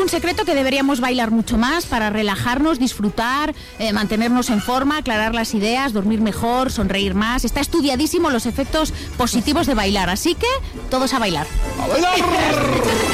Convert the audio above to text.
ningún secreto que deberíamos bailar mucho más para relajarnos, disfrutar, mantenernos en forma, aclarar las ideas, dormir mejor, sonreír más. Está estudiadísimo los efectos positivos de bailar, así que todos a bailar. ¡A bailar!